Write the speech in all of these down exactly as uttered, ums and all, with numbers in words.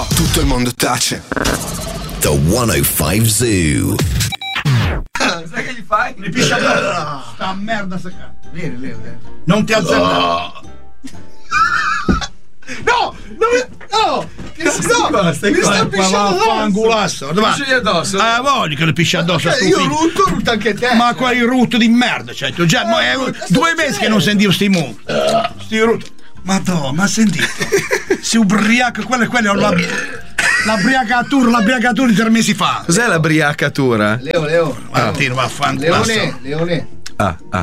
Oh, tutto il mondo tace. The centocinque Zoo. Sai che gli fai? Mi piscia addosso. Sta merda secca. Vieni, Leo, Leo. Non ti alzare. Oh. No! No! Che sto? Qua, stai mi qua, sta qua, pisciando va, fa addosso! angolasso. Dove? Pisci addosso? Ah, voglio che le pisci addosso. Okay, io rutto, rutto anche te. Ma quali rutto di merda, cioè, tu già, ma è due mesi che non sentivo sti mu. Sti rutto. Madonna, ma sentito? Si ubriaca, quello e quello è la, la briacatura, la briacatura di tre mesi fa. Cos'è la briacatura? Leo, Leo. Ma tiro, va a fanculo. Leone, Leone. Ah, ah.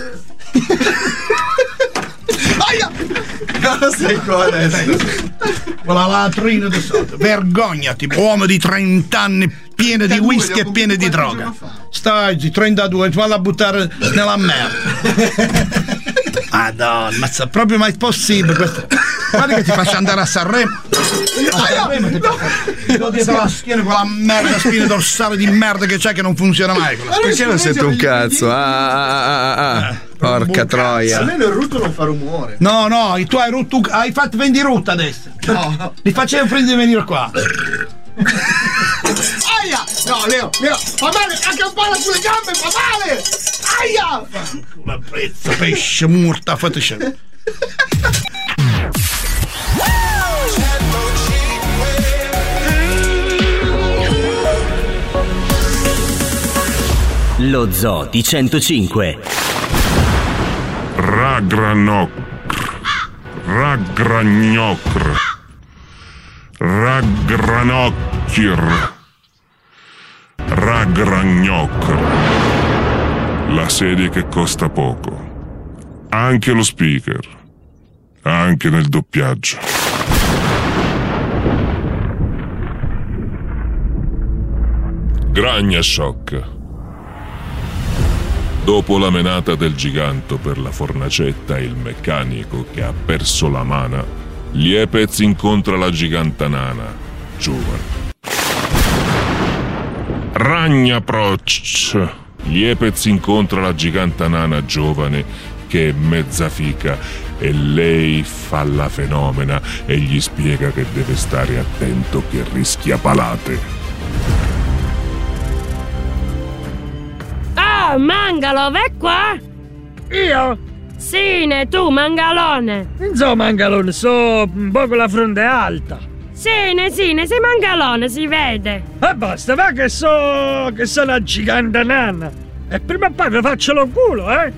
Aia! Cosa sei qua adesso? Con la latrina di sotto. Vergognati, uomo di trenta anni pieno di whisky e pieno di droga. Stai, trentadue, ti vado a buttare nella merda. Madonna, ma è proprio mai possibile questo. Guarda che ti faccio andare a Sanremo. A Sanremo ti do dietro la schiena quella merda, spina dorsale di merda che c'è che non funziona mai. Perché non sento un cazzo? Ah, ah, ah, ah. Porca troia. Almeno il rutto non fa rumore. No, no, tu hai rotto, hai fatto vendi rutta adesso. No. Li facevo prima di venire qua. Aia! No, Leo, Leo, fa male, anche un po' sulle gambe, fa male! Aia! La prezza, pesce, murta, fate scemo. Lo Zoo di centocinque. Ragranocr, Ragragnocr, Ragranocchir, Ragragnocr. La serie che costa poco. Anche lo speaker. Anche nel doppiaggio. Gragna Shock. Dopo la menata del giganto per la fornacetta e il meccanico che ha perso la mana, Liepez incontra la giganta nana, giovane. Ragna Proc. Liepez incontra la giganta nana giovane che è mezza fica e lei fa la fenomena e gli spiega che deve stare attento che rischia palate. Oh, Mangalo, vai qua! Io? Sì, ne tu, Mangalone! Non so Mangalone, so un po' con la fronte alta. Sì, ne sì, ne sei Mangalone, si vede! E basta, va che so... che sono una giganta nana! E prima o poi vi faccio lo culo, eh!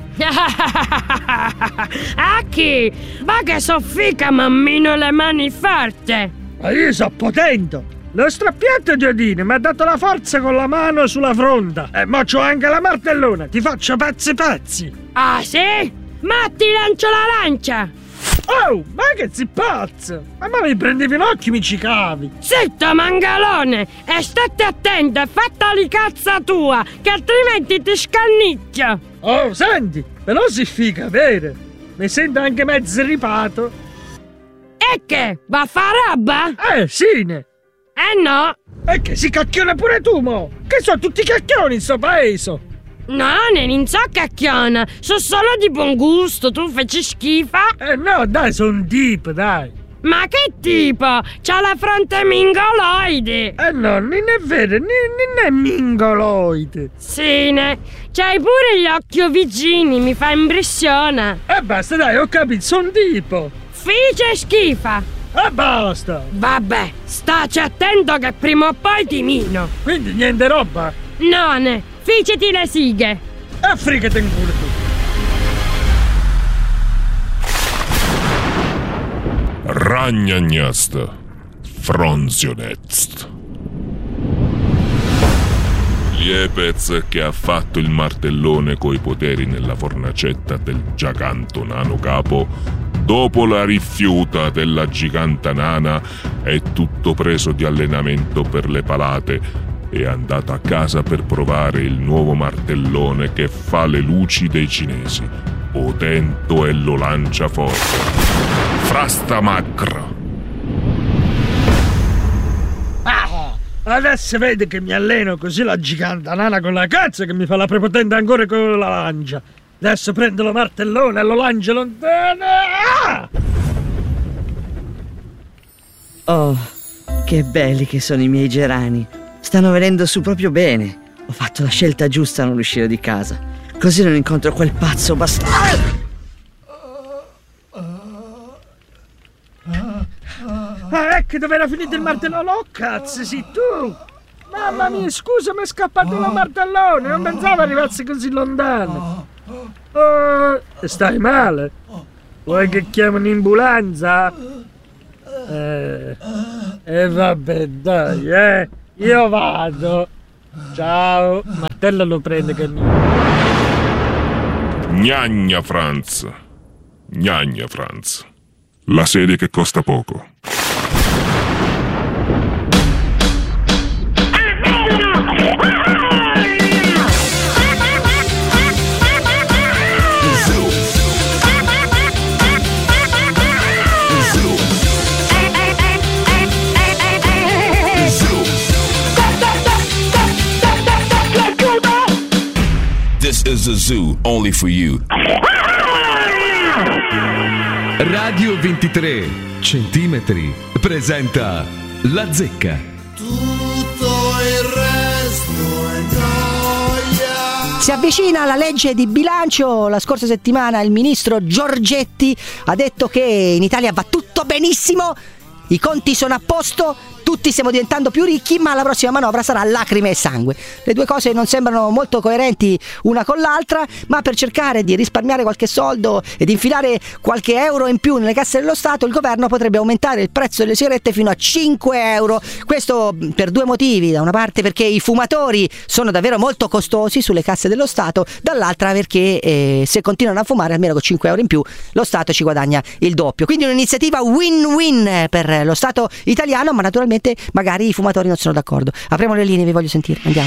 A chi? Va che so fica, mammino le mani forte! Ma io so potente! Lo strappiato Giodini mi ha dato la forza con la mano sulla fronte. E mo c'ho anche la martellona, ti faccio pezzi pezzi. Ah sì? Ma ti lancio la lancia! Oh, ma che sei pazzo! Ma mi prendevi in occhio e mi cicavi! Zitto, Mangalone! E state attento, fattali cazza tua, che altrimenti ti scannicchio! Oh, senti, però si figa, vero? Mi sento anche mezzo ripato. E che? Va a fare roba? Eh, sì, ne! Eh no! E che si cacchiona pure tu, mo! Che sono tutti cacchioni in sto paese! No, non so cacchiona, sono solo di buon gusto, tu feci schifo? Eh no, dai, sono un tipo, dai! Ma che tipo? C'ha la fronte mingoloide! Eh no, non è vero, non è mingoloide! Sì, ne! C'hai pure gli occhi vicini, mi fa impressione! E eh basta, dai, ho capito, sono tipo! Fice schifa! E basta! Vabbè, staci attento che prima o poi ti mino! Quindi niente roba? No, ne! Ficeti le sighe! E frigate in culo tu! Ragnagnast, Fronzionetst. Liepez, che ha fatto il martellone coi poteri nella fornacetta del giganto nano capo, dopo la rifiuta della giganta nana, è tutto preso di allenamento per le palate. È andato a casa per provare il nuovo martellone che fa le luci dei cinesi. Potento e lo lancia forte. Frastamacra. Ah, adesso vedi che mi alleno così la giganta nana con la cazzo che mi fa la prepotente ancora con la lancia. Adesso prendo lo martellone e lo lancio lontano. Ah! Oh, Che belli che sono i miei gerani. Stanno venendo su proprio bene. Ho fatto la scelta giusta a non uscire di casa. Così non incontro quel pazzo bastardo. Ah, ecco dove era finito il martellone. Oh, cazzo, sì, tu! Mamma mia, scusa, mi è scappato il martellone. Non pensavo arrivassi così lontano. Oh, stai male? Vuoi che chiamo un'ambulanza? Eh, eh vabbè, dai, eh. Io vado. Ciao. Martello lo prende che mi... Gnagna Franz. Gnagna Franz. La serie che costa poco. This is a zoo only for you. Radio ventitré centimetri presenta La Zecca. Tutto il resto è noia. Si avvicina la legge di bilancio. La scorsa settimana il ministro Giorgetti ha detto che in Italia va tutto benissimo, i conti sono a posto, tutti stiamo diventando più ricchi, ma la prossima manovra sarà lacrime e sangue. Le due cose non sembrano molto coerenti una con l'altra, ma per cercare di risparmiare qualche soldo e di infilare qualche euro in più nelle casse dello Stato, il governo potrebbe aumentare il prezzo delle sigarette fino a cinque euro. Questo per due motivi: da una parte perché i fumatori sono davvero molto costosi sulle casse dello Stato, dall'altra perché eh, se continuano a fumare almeno con cinque euro in più lo Stato ci guadagna il doppio. Quindi un'iniziativa win-win per lo Stato italiano, ma naturalmente magari i fumatori non sono d'accordo. Apriamo le linee, vi voglio sentire. Andiamo.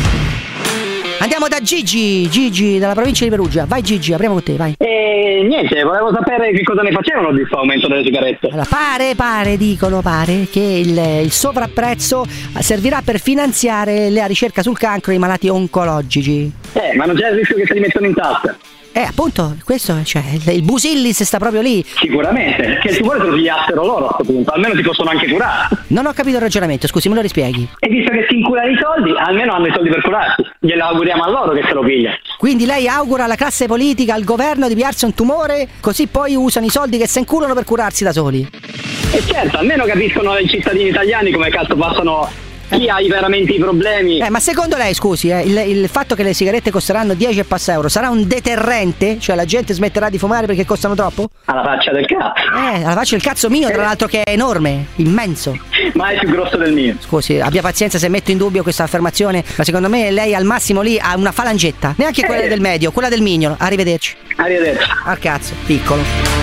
Andiamo da Gigi, Gigi dalla provincia di Perugia. Vai Gigi, apriamo con te, vai. E niente, volevo sapere che cosa ne facevano di questo aumento delle sigarette. Allora, pare, pare, dicono, pare che il, il sovrapprezzo servirà per finanziare la ricerca sul cancro e i malati oncologici. Eh, ma non c'è il rischio che se li mettono in tasca? Eh, appunto, questo, cioè, il, il Busillis sta proprio lì. Sicuramente, che ci vuole se lo pigliassero loro a questo punto, almeno ti possono anche curare. Non ho capito il ragionamento, scusi, me lo rispieghi? E visto che si incurano i soldi, almeno hanno i soldi per curarsi. Glielo auguriamo a loro che se lo piglia. Quindi lei augura alla classe politica, al governo di pigliarsi un tumore, così poi usano i soldi che si inculano per curarsi da soli? E certo, almeno capiscono i cittadini italiani come cazzo passano... Chi ha veramente i problemi? Eh, ma secondo lei, scusi, eh, il, il fatto che le sigarette costeranno dieci e passa euro sarà un deterrente? Cioè la gente smetterà di fumare perché costano troppo? Alla faccia del cazzo. Eh, alla faccia del cazzo mio, tra l'altro, che è enorme, immenso. Ma è più grosso del mio. Scusi, abbia pazienza se metto in dubbio questa affermazione, ma secondo me lei al massimo lì ha una falangetta. Neanche eh. quella del medio, quella del mignolo. Arrivederci. Arrivederci. Al cazzo, piccolo.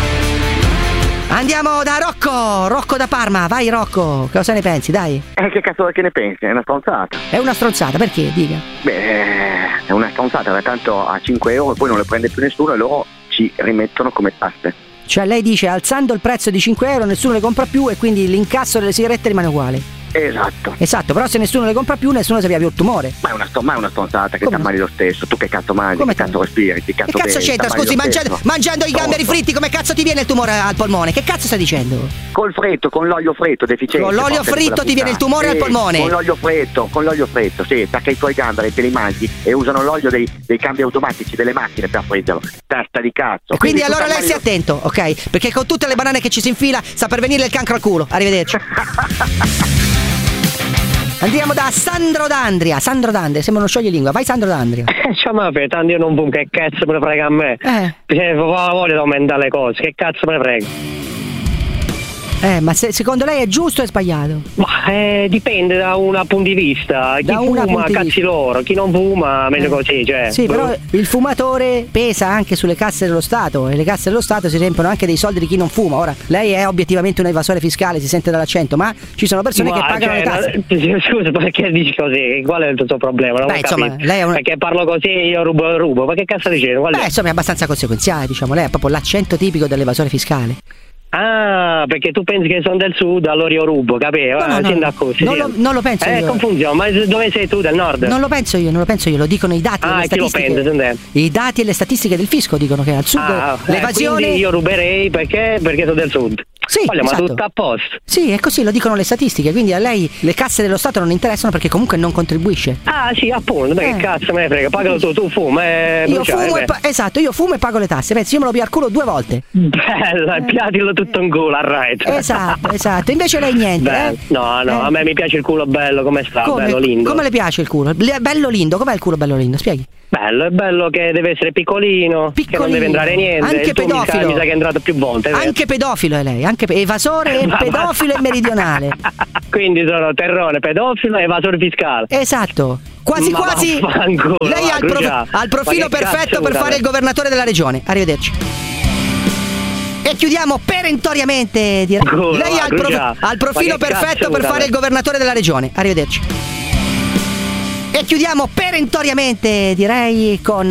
Andiamo da Rocco, Rocco da Parma, vai Rocco, cosa ne pensi, dai? Eh, che cazzo che ne pensi? È una stronzata. È una stronzata, perché? Dica. Beh, è una stronzata, perché tanto a cinque euro poi non le prende più nessuno e loro ci rimettono come tasse. Cioè lei dice, alzando il prezzo di cinque euro nessuno le compra più e quindi l'incasso delle sigarette rimane uguale. Esatto. Esatto, però se nessuno le compra più nessuno si avvia più il tumore. Ma è una, ma è una stronzata che ti ammali lo stesso. Tu che cazzo mangi, come che cazzo respiri, che cazzo Che cazzo bevi, c'entra, scusi, mangiando, mangiando i gamberi fritti come cazzo ti viene il tumore al polmone? Che cazzo stai dicendo? Col fritto, con l'olio fritto deficiente. Con l'olio fritto ti viene il tumore sì, al polmone? Con l'olio fritto, con l'olio fritto, sì, perché i tuoi gamberi te li mangi e usano l'olio dei, dei cambi automatici delle macchine per fritterlo. Testa di cazzo. E quindi, quindi allora lei lo... stia attento, ok? Perché con tutte le banane che ci si infila sta per venire il cancro al culo. Arrivederci. Andiamo da Sandro D'Andria. Sandro D'Andria, sembra uno scioglilingua. Vai Sandro D'Andria. Eh, ciao ma tanto io non fumo, che cazzo me ne frega a me? Eh. Se voglio aumentare le cose, che cazzo me ne frega? Eh, ma se, secondo lei è giusto o è sbagliato? Ma eh, dipende da un punto di vista. Chi da fuma, cazzi vista. loro, chi non fuma, meglio eh. così, cioè. Sì, però il fumatore pesa anche sulle casse dello Stato e le casse dello Stato si riempiono anche dei soldi di chi non fuma. Ora, lei è obiettivamente un evasore fiscale, si sente dall'accento, ma ci sono persone ma, che pagano cioè, le tasse. Scusa, perché dici così? Qual è il tuo problema? Non Beh, insomma, lei è un... Perché parlo così e io rubo rubo, ma che cazzo dici? Qual è? Beh, insomma, è abbastanza conseguenziale, diciamo, lei è proprio l'accento tipico dell'evasore fiscale. Ah, perché tu pensi che sono del sud, allora io rubo, capito? No, no, no, no. Così, non, lo, non lo penso eh, io. È confusione, ma dove sei tu, del nord? Non lo penso io, non lo penso io, lo dicono i dati ah, e le statistiche. Lo pensa, I dati e le statistiche del fisco dicono che al sud ah, l'evasione. Eh, quindi io ruberei perché? Perché sono del sud. Sì, Voglio, esatto. ma tutto a posto. Sì, è così, lo dicono le statistiche, quindi a lei le casse dello Stato non interessano perché comunque non contribuisce. Ah sì, appunto, ma Eh. che cazzo me ne frega, pagalo tu, tu fuma e Io bruciare, fumo e beh. pa- esatto, io fumo e pago le tasse. Pensi, io me lo pio al culo due volte. Bella, eh. piatilo tutto in culo, al right. Esatto, esatto. Invece lei niente, Bello. eh? No, no, Eh. a me mi piace il culo bello, come sta, Come? bello lindo. Come le piace il culo? Le- Bello lindo, com'è il culo bello lindo? Spieghi. Bello, è bello che deve essere piccolino, che non deve entrare niente. Anche il tuo mi sa, pedofilo. mi sa che è entrato più volte, vero? Anche pedofilo è lei, anche pe- evasore, e Ma- pedofilo e meridionale. Quindi sono terrone, pedofilo e evasore fiscale. Esatto. Quasi Ma quasi. vaffanculo, Lei ha il, prof- Crucia. ha il profilo Ma che perfetto cazzo per vuoi fare da il me? governatore della regione. Arrivederci. E chiudiamo perentoriamente. Direi. Ancora, Lei ha il, prof- Crucia. ha il profilo Ma che perfetto cazzo per vuoi fare da il me? governatore della regione. Arrivederci. E chiudiamo perentoriamente, direi, con